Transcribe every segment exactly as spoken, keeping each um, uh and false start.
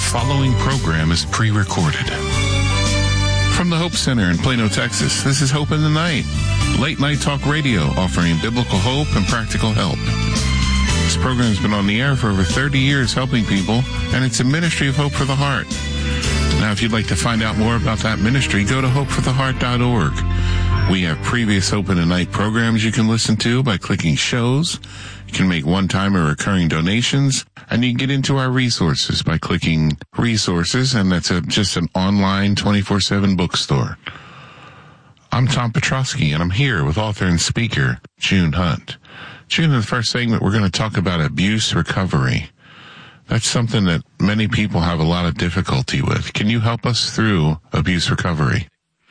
following program is pre-recorded. From the Hope Center in Plano, Texas, this is Hope in the Night, late night talk radio offering biblical hope and practical help. This program has been on the air for over thirty years helping people, and it's a ministry of Hope for the Heart. Now, if you'd like to find out more about that ministry, go to hope for the heart dot org. We have previous Hope in the Night programs you can listen to by clicking shows. You can make one-time or recurring donations, and you can get into our resources by clicking resources, and that's a, just an online twenty-four seven bookstore. I'm Tom Petrosky, and I'm here with author and speaker June Hunt. June, in the first segment, we're going to talk about abuse recovery. That's something that many people have a lot of difficulty with. Can you help us through abuse recovery?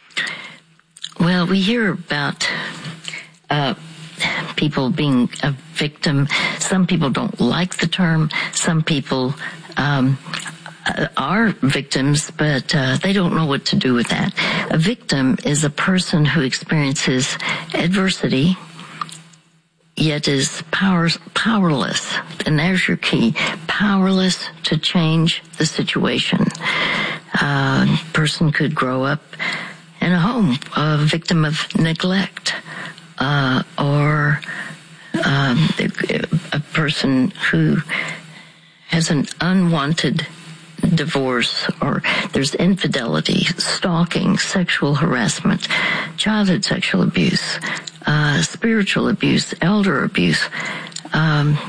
Well, we hear about uh, people being a victim. Some people don't like the term. Some people um, are victims, but uh, they don't know what to do with that. A victim is a person who experiences adversity, yet is power, powerless. And there's your key. Powerless to change the situation. Uh, a person could grow up in a home, a victim of neglect, uh, or um, a person who has an unwanted divorce, or there's infidelity, stalking, sexual harassment, childhood sexual abuse, uh, spiritual abuse, elder abuse, um,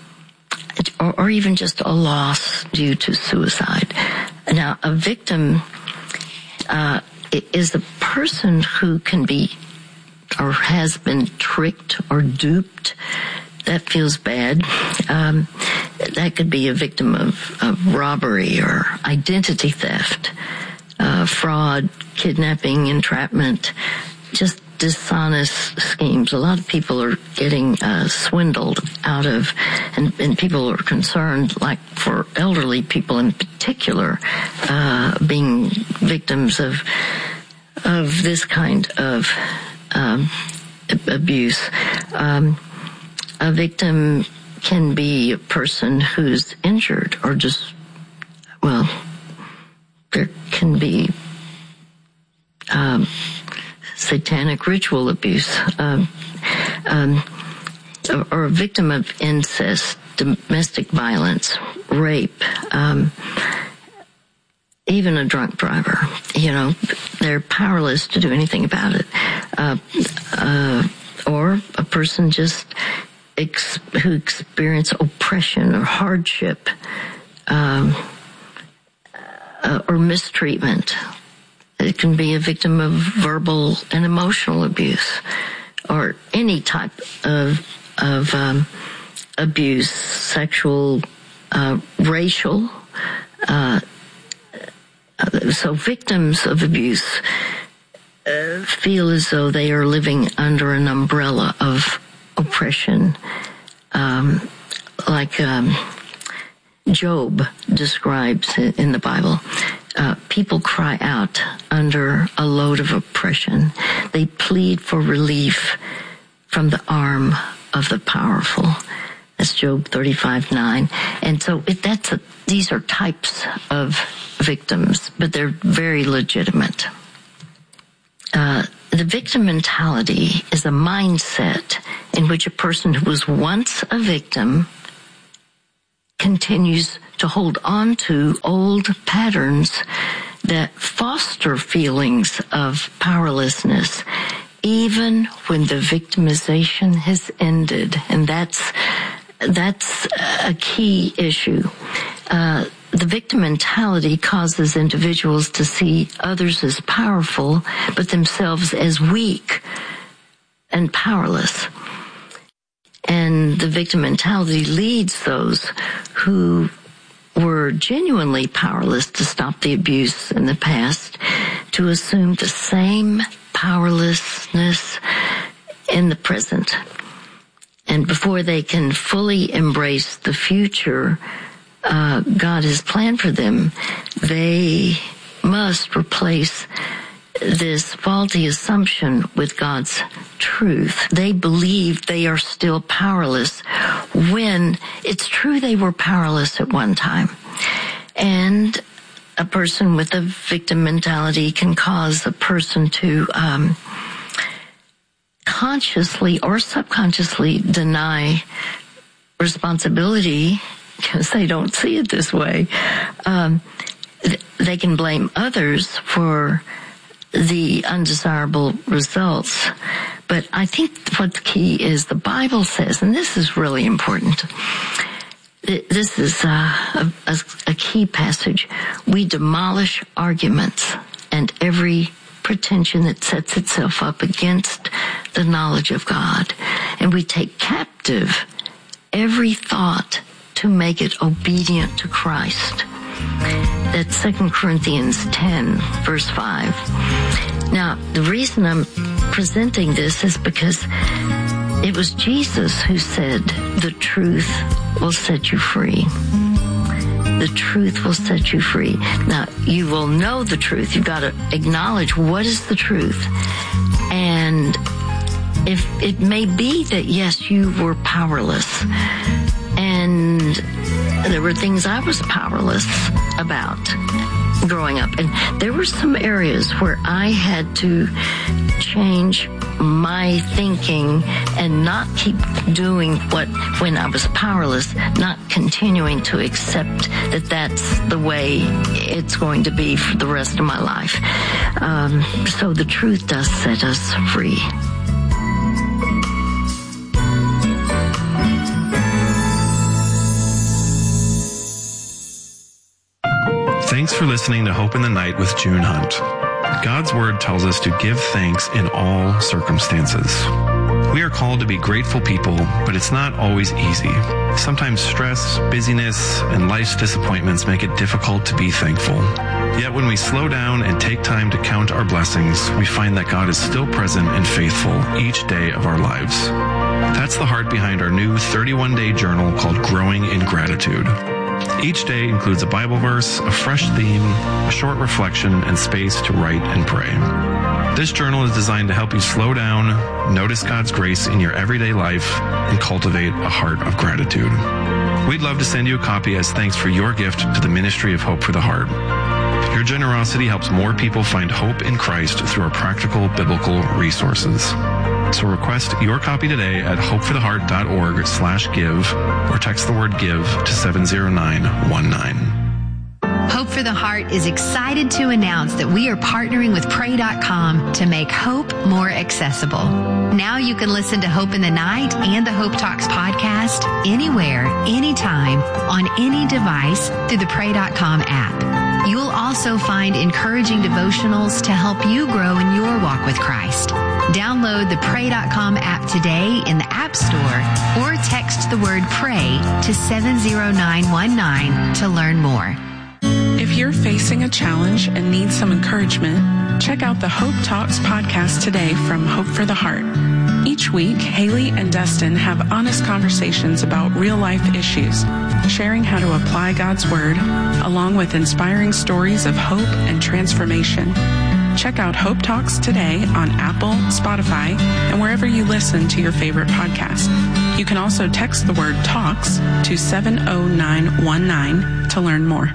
or, or even just a loss due to suicide. Now, a victim uh, is a person who can be or has been tricked or duped. That feels bad. Um, that could be a victim of, of robbery or identity theft, uh, fraud, kidnapping, entrapment, just dishonest schemes. A lot of people are getting uh, swindled out of, and, and people are concerned, like for elderly people in particular, uh, being victims of of this kind of um, abuse. Um, a victim can be a person who's injured, or just, well, there can be um, satanic ritual abuse, um, um, or, or a victim of incest, domestic violence, rape, um, even a drunk driver. You know, they're powerless to do anything about it. Uh, uh, or a person just ex- who experience oppression or hardship, um, uh, or mistreatment. It can be a victim of verbal and emotional abuse, or any type of of um, abuse, sexual, uh, racial. Uh, so victims of abuse uh, feel as though they are living under an umbrella of oppression, um, like um, Job describes in the Bible. Uh, people cry out under a load of oppression. They plead for relief from the arm of the powerful. That's Job thirty-five nine. And so it, that's a, these are types of victims, but they're very legitimate. Uh, the victim mentality is a mindset in which a person who was once a victim continues to hold on to old patterns that foster feelings of powerlessness, even when the victimization has ended. And that's that's a key issue. Uh, the victim mentality causes individuals to see others as powerful, but themselves as weak and powerless. And the victim mentality leads those who were genuinely powerless to stop the abuse in the past to assume the same powerlessness in the present. And before they can fully embrace the future uh, God has planned for them, they must replace this faulty assumption with God's truth. They believe they are still powerless when it's true they were powerless at one time. And a person with a victim mentality can cause a person to um, consciously or subconsciously deny responsibility because they don't see it this way. Um, th- they can blame others for the undesirable results. But I think what the key is, the Bible says, and this is really important, this is uh, a, a key passage. We demolish arguments and every pretension that sets itself up against the knowledge of God. And we take captive every thought to make it obedient to Christ. That's Second Corinthians ten, verse five. Now, the reason I'm presenting this is because it was Jesus who said, the truth will set you free. The truth will set you free. Now, you will know the truth. You've got to acknowledge what is the truth. And if it may be that, yes, you were powerless, and there were things I was powerless about growing up. And there were some areas where I had to change my thinking and not keep doing what, when I was powerless, not continuing to accept that that's the way it's going to be for the rest of my life. Um, so the truth does set us free. Thanks for listening to Hope in the Night with June Hunt. God's Word tells us to give thanks in all circumstances. We are called to be grateful people, but it's not always easy. Sometimes stress, busyness, and life's disappointments make it difficult to be thankful. Yet when we slow down and take time to count our blessings, we find that God is still present and faithful each day of our lives. That's the heart behind our new thirty-one day journal called Growing in Gratitude. Each day includes a Bible verse, a fresh theme, a short reflection, and space to write and pray. This journal is designed to help you slow down, notice God's grace in your everyday life, and cultivate a heart of gratitude. We'd love to send you a copy as thanks for your gift to the Ministry of Hope for the Heart. Your generosity helps more people find hope in Christ through our practical biblical resources. So request your copy today at hopefortheheart.org slash give or text the word give to seven zero nine one nine. Hope for the Heart is excited to announce that we are partnering with pray dot com to make hope more accessible. Now you can listen to Hope in the Night and the Hope Talks podcast anywhere, anytime, on any device through the pray dot com app. You will also find encouraging devotionals to help you grow in your walk with Christ. Download the pray dot com app today in the App Store or text the word PRAY to seven zero nine one nine to learn more. If you're facing a challenge and need some encouragement, check out the Hope Talks podcast today from Hope for the Heart. Each week, Haley and Dustin have honest conversations about real-life issues, sharing how to apply God's Word, along with inspiring stories of hope and transformation. Check out Hope Talks today on Apple, Spotify, and wherever you listen to your favorite podcast. You can also text the word TALKS to seven zero nine one nine to learn more.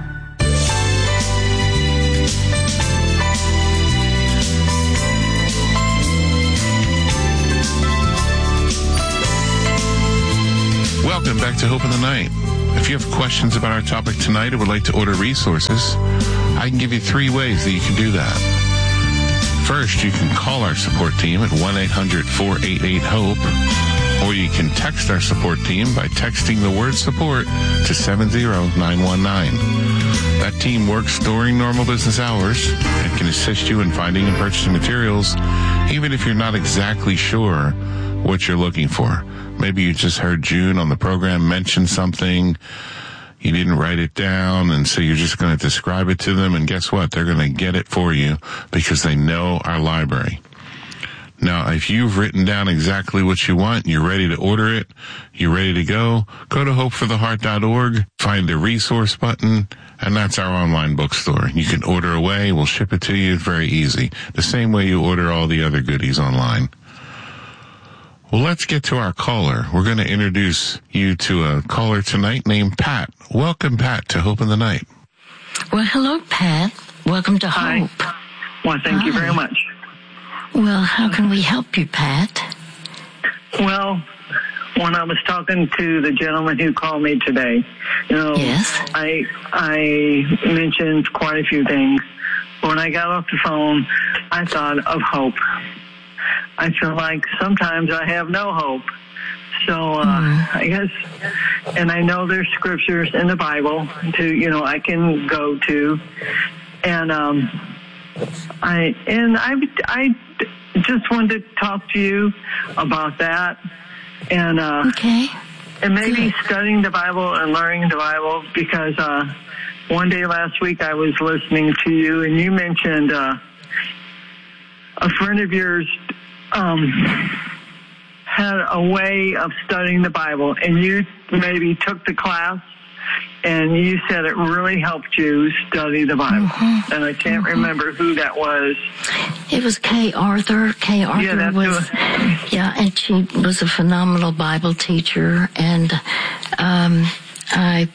Welcome back to Hope in the Night. If you have questions about our topic tonight or would like to order resources, I can give you three ways that you can do that. First, you can call our support team at one eight hundred four eight eight HOPE, or you can text our support team by texting the word support to seven zero nine one nine. That team works during normal business hours and can assist you in finding and purchasing materials, even if you're not exactly sure what you're looking for. Maybe you just heard June on the program mention something, you didn't write it down, and so you're just going to describe it to them, and guess what? They're going to get it for you because they know our library. Now, if you've written down exactly what you want, you're ready to order it, you're ready to go, go to hope for the heart dot org, find the resource button, and that's our online bookstore. You can order away, we'll ship it to you, it's very easy. The same way you order all the other goodies online. Well, let's get to our caller. We're going to introduce you to a caller tonight named Pat. Welcome, Pat, to Hope in the Night. Well, hello, Pat. Welcome to Hi. Hope. Well, thank Hi. you very much. Well, how can we help you, Pat? Well, when I was talking to the gentleman who called me today, you know, Yes. I I mentioned quite a few things. When I got off the phone, I thought of hope. I feel like sometimes I have no hope. So uh, mm. I guess, and I know there's scriptures in the Bible to, you know, I can go to, and um, I and I I just wanted to talk to you about that, and uh, okay, and maybe Good. studying the Bible and learning the Bible, because uh, one day last week I was listening to you and you mentioned uh, a friend of yours um, had a way of studying the Bible, and you maybe took the class, and you said it really helped you study the Bible. Mm-hmm. And I can't mm-hmm. remember who that was. It was Kay Arthur. Kay Arthur yeah, that's was, who. yeah, and she was a phenomenal Bible teacher. And um, I,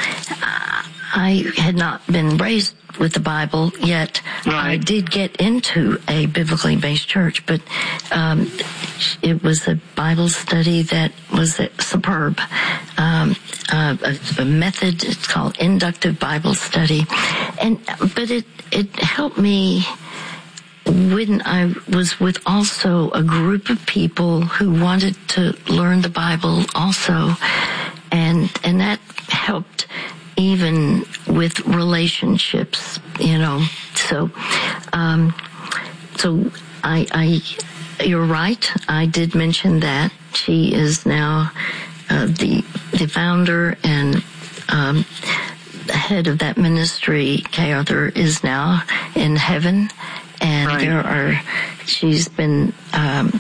I had not been raised with the Bible, yet right. I did get into a biblically based church, but um, it was a Bible study that was superb. Um, uh, a, a method, it's called inductive Bible study, and but it it helped me when I was with also a group of people who wanted to learn the Bible also, and and that helped even with relationships, you know. So, um, so I, I, you're right. I did mention that she is now uh, the the founder and um, the head of that ministry. Kay Arthur is now in heaven, and right. there are. She's been um,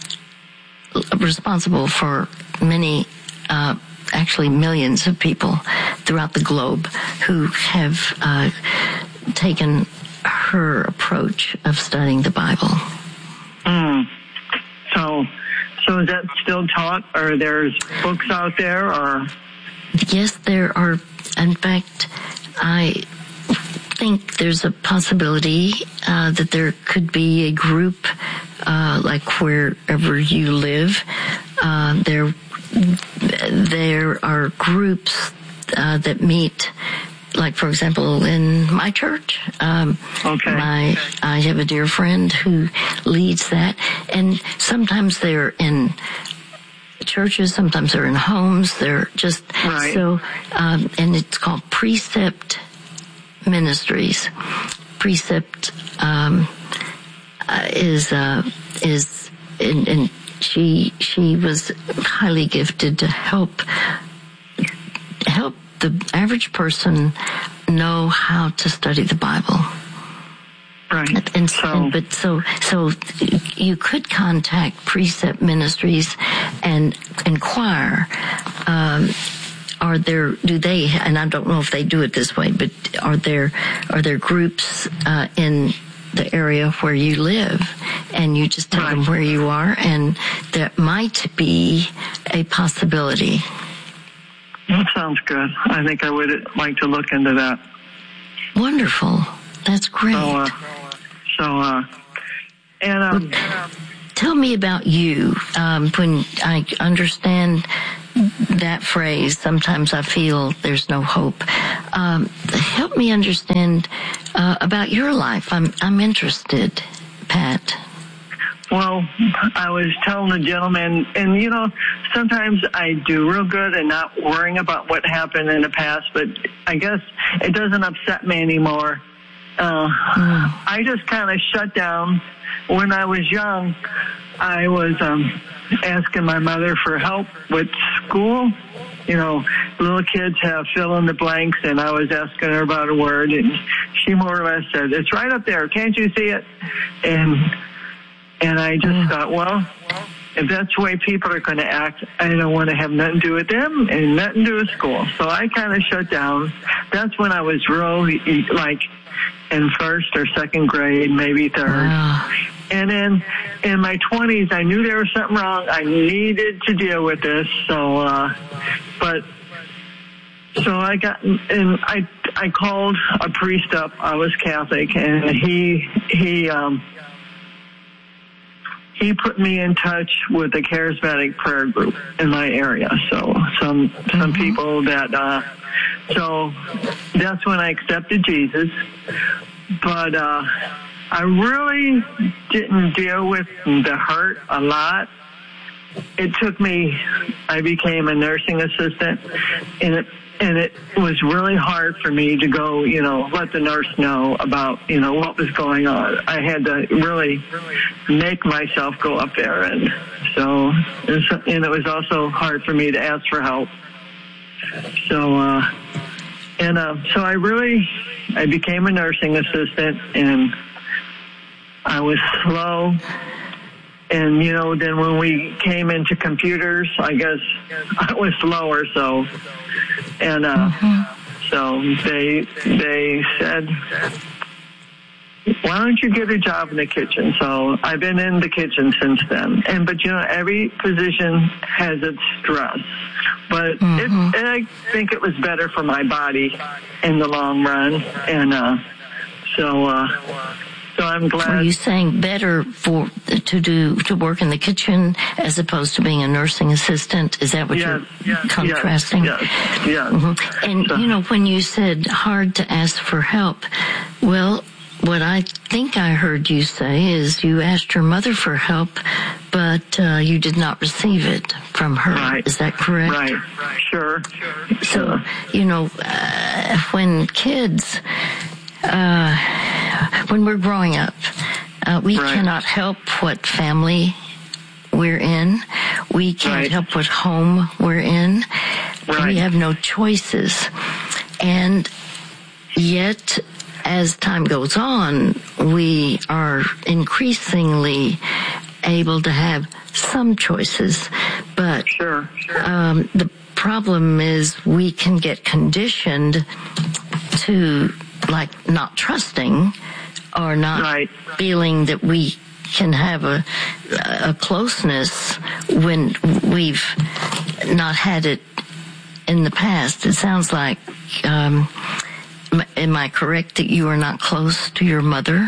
responsible for many. Uh, actually millions of people throughout the globe who have uh, taken her approach of studying the Bible. Mm. So, so is that still taught, or there's books out there, or? Yes, there are. In fact, I think there's a possibility uh, that there could be a group, uh, like wherever you live, uh, there There are groups uh, that meet, like, for example, in my church. Um, okay. My, I have a dear friend who leads that, and sometimes they're in churches, sometimes they're in homes. They're just right. so, um, and it's called Precept Ministries. Precept um, uh, is uh, is in. in She she was highly gifted to help help the average person know how to study the Bible. Right. And, so, and but so so you could contact Precept Ministries and inquire. Um, are there do they? And I don't know if they do it this way, but are there are there groups uh, in the area where you live, and you just tell right. them where you are, and that might be a possibility. That sounds good. I think I would like to look into that. Wonderful. That's great. So, uh, so uh, and um, well, tell me about you. Um, when I understand that phrase, sometimes I feel there's no hope. Um, help me understand uh, about your life. I'm I'm interested, Pat. Well, I was telling the gentleman, and you know, sometimes I do real good and not worrying about what happened in the past, but I guess it doesn't upset me anymore. Uh, mm. I just kind of shut down. When I was young, I was um, asking my mother for help with school. You know, little kids have fill in the blanks, and I was asking her about a word, and she more or less said, "It's right up there. Can't you see it?" And and I just mm. thought, well, if that's the way people are going to act, I don't want to have nothing to do with them and nothing to do with school. So I kind of shut down. That's when I was really, like, in first or second grade, maybe third. Wow. And then in my twenties, I knew there was something wrong. I needed to deal with this. So, uh, but, so I got, and I, I called a priest up. I was Catholic, and he he um, he put me in touch with the charismatic prayer group in my area. So some some mm-hmm. people that uh, so that's when I accepted Jesus. But uh, I really didn't deal with the hurt a lot. It took me. I became a nursing assistant, and it. And it was really hard for me to go, you know, let the nurse know about, you know, what was going on. I had to really make myself go up there. And so, and it was also hard for me to ask for help. So, uh, and, uh, so I really, I became a nursing assistant, and I was slow. And, you know, then when we came into computers, I guess I was slower, so, and, uh, mm-hmm. so they, they said, why don't you get a job in the kitchen? So I've been in the kitchen since then. And, but, you know, every position has its stress. But mm-hmm. it, I think it was better for my body in the long run. And, uh, so, uh, So I'm glad. Are you saying better for to do to work in the kitchen as opposed to being a nursing assistant? Is that what yes, you're yes, contrasting? Yes, yes. yes. Mm-hmm. And so, you know, when you said hard to ask for help, well, what I think I heard you say is you asked your mother for help, but uh, you did not receive it from her. Right. Is that correct? Right. Sure. So, you know, uh, when kids. Uh, when we're growing up, uh, we right. cannot help what family we're in. We can't right. help what home we're in. Right. We have no choices. And yet, as time goes on, we are increasingly able to have some choices. But sure. Sure. Um, the problem is we can get conditioned to like not trusting or not right. feeling that we can have a, a closeness when we've not had it in the past. It sounds like, um, am I correct that you are not close to your mother?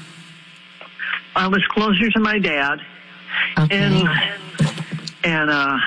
I was closer to my dad. Okay. And, and, uh,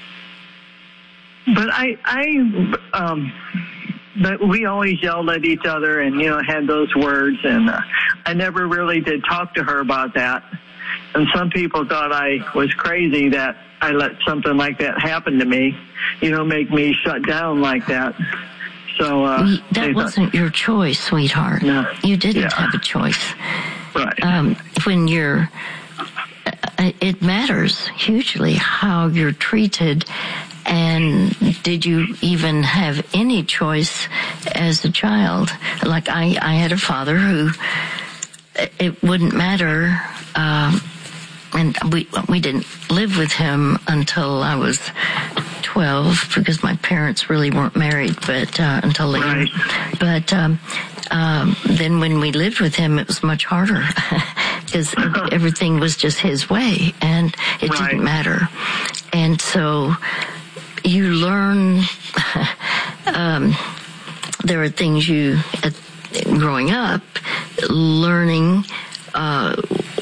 but I, I, um, But we always yelled at each other and, you know, had those words. And uh, I never really did talk to her about that. And some people thought I was crazy that I let something like that happen to me, you know, make me shut down like that. So uh, we, that wasn't thought, your choice, sweetheart. No, you didn't yeah. have a choice. Right. Um, when you're, uh, it matters hugely how you're treated. And did you even have any choice as a child? Like I, I had a father who, it wouldn't matter, um, and we we didn't live with him until I was twelve because my parents really weren't married, but uh, until later. Right. But um, um, then when we lived with him, it was much harder because everything was just his way, and it right. didn't matter, and so. You learn, um, there are things you, uh, growing up, learning uh,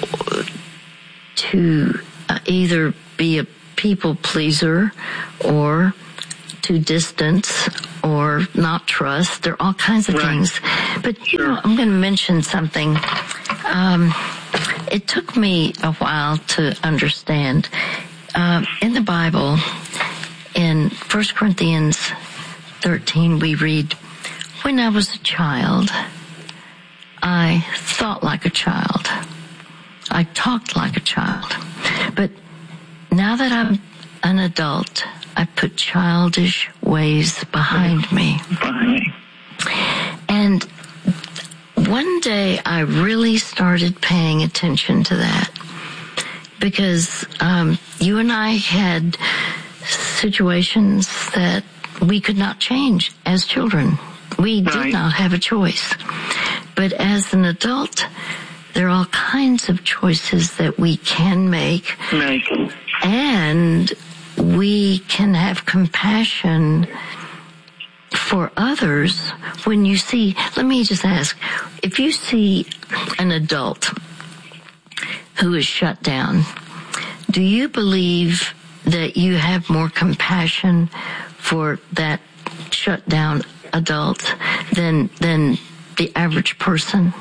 to uh, either be a people pleaser or to distance or not trust. There are all kinds of right. things. But, you know, I'm going to mention something. Um, it took me a while to understand. Uh, in the Bible, in First Corinthians thirteen, we read, when I was a child, I thought like a child. I talked like a child. But now that I'm an adult, I put childish ways behind me. And one day I really started paying attention to that because um, you and I had situations that we could not change as children. We did right. not have a choice. But as an adult, there are all kinds of choices that we can make. Make. And we can have compassion for others, when you see, let me just ask, if you see an adult who is shut down, do you believe that you have more compassion for that shut down adult than than the average person?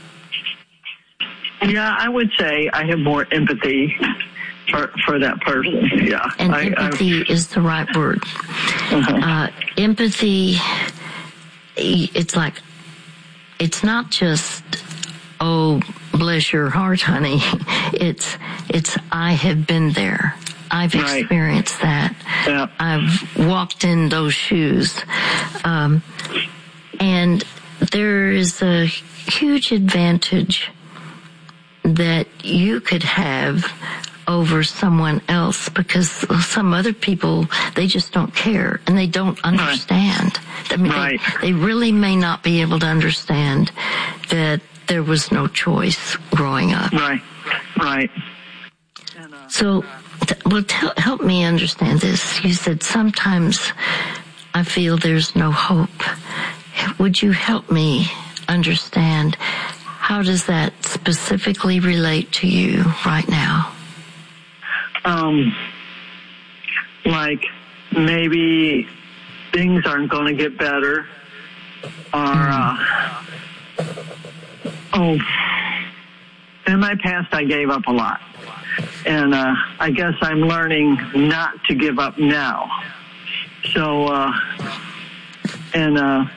Yeah, I would say I have more empathy for for that person. Yeah, and I, empathy I, is the right word. Uh-huh. Uh, empathy, it's like, it's not just, oh, bless your heart, honey. It's it's I have been there. I've right. experienced that. Yeah. I've walked in those shoes. Um, and there is a huge advantage that you could have over someone else, because some other people, they just don't care and they don't understand. Right. I mean, right. they, they really may not be able to understand that there was no choice growing up. Right, right. So, well, tell, help me understand this. You said sometimes I feel there's no hope. Would you help me understand how does that specifically relate to you right now? Um, like maybe things aren't going to get better, or uh, oh, in my past I gave up a lot. And uh, I guess I'm learning not to give up now. So, uh, and uh,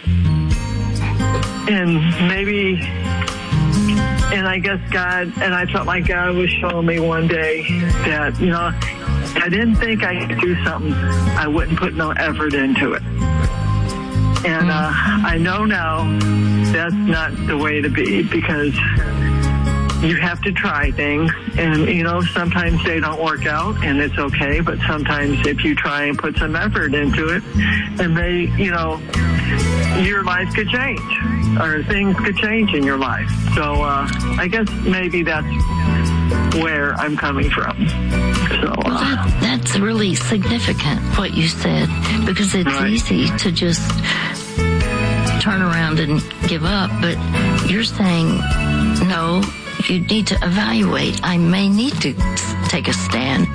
and maybe, and I guess God, and I felt like God was showing me one day that, you know, I didn't think I could do something, I wouldn't put no effort into it. And uh, I know now that's not the way to be, because you have to try things, and, you know, sometimes they don't work out, and it's okay, but sometimes if you try and put some effort into it, and they, you know, your life could change, or things could change in your life. So uh, I guess maybe that's where I'm coming from. So, uh, well, that, that's really significant, what you said, because it's right. easy to just turn around and give up, but you're saying, no, you need to evaluate. I may need to take a stand.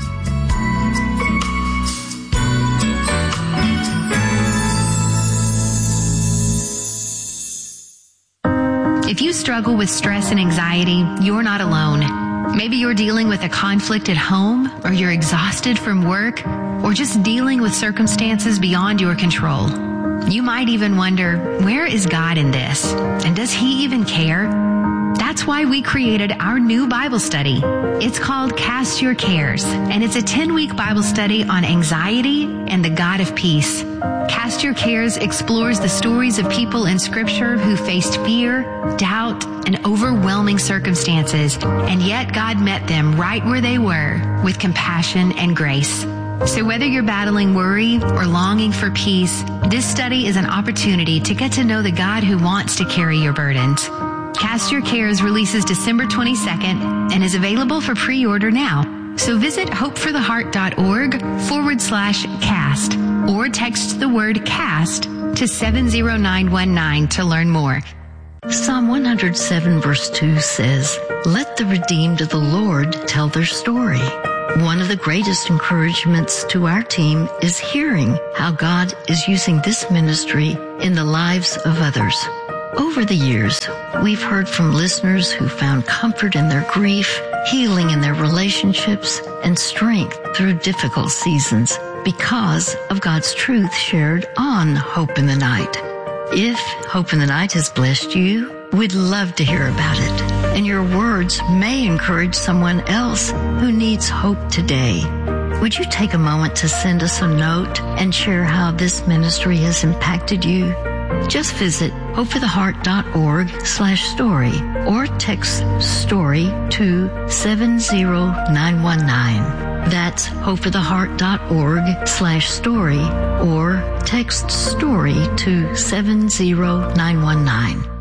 If you struggle with stress and anxiety, you're not alone. Maybe you're dealing with a conflict at home, or you're exhausted from work, or just dealing with circumstances beyond your control. You might even wonder, where is God in this? And does He even care? That's why we created our new Bible study. It's called Cast Your Cares, and it's a ten-week Bible study on anxiety and the God of peace. Cast Your Cares explores the stories of people in Scripture who faced fear, doubt, and overwhelming circumstances, and yet God met them right where they were with compassion and grace. So whether you're battling worry or longing for peace, this study is an opportunity to get to know the God who wants to carry your burdens. Cast Your Cares releases December twenty-second and is available for pre-order now. So visit hopefortheheart.org forward slash cast or text the word cast to seven zero nine one nine to learn more. Psalm one hundred seven verse two says, "Let the redeemed of the Lord tell their story." One of the greatest encouragements to our team is hearing how God is using this ministry in the lives of others. Over the years, we've heard from listeners who found comfort in their grief, healing in their relationships, and strength through difficult seasons because of God's truth shared on Hope in the Night. If Hope in the Night has blessed you, we'd love to hear about it. And your words may encourage someone else who needs hope today. Would you take a moment to send us a note and share how this ministry has impacted you? Just visit hopefortheheart.org slash story or text story to seven zero nine one nine. That's hopefortheheart.org slash story or text story to seven zero nine one nine.